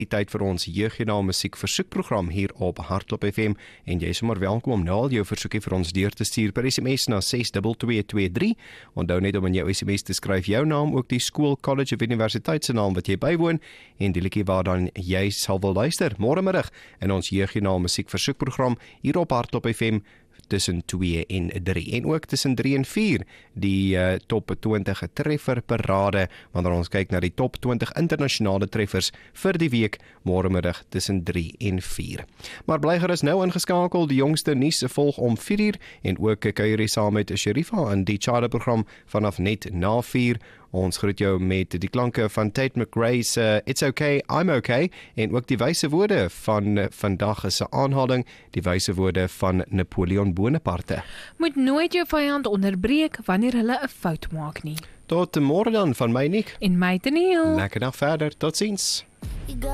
die tyd vir ons jeugjoernaal musiek versoekprogram hier op Hardloop FM en jy is sommer welkom om nou al jou versoekie vir ons deur te stuur per SMS na 62223. Onthou net om in jou SMS te skryf jou naam, ook die skool, college of universiteit se naam wat jy bywoon en die liedjie waardan jy sal wil luister môremiddag in ons jeugjoernaal musiek versoekprogram hier op Hardloop FM tussen 2 en 3 en ook tussen 3 en 4 die top 20 treffer parade wanneer ons kyk na die top 20 internasionale treffers vir die week môremiddag tussen 3 en 4. Maar bly gerus nou ingeskakel, die jongste nuus volg om 4 en ook kuier saam met Sherifa in die charter program vanaf net na 4. Ons groet jou met die klanke van Tate McRae se It's Okay, I'm Okay en ook die wyse woorde van vandag se aanhaling, die wyse woorde van Napoleon Bonaparte. Moet nooit jou vyand onderbreek wanneer hulle 'n fout maak nie. Tot môre dan van my Nick. En my Daniel. Lekker dag verder, totsiens.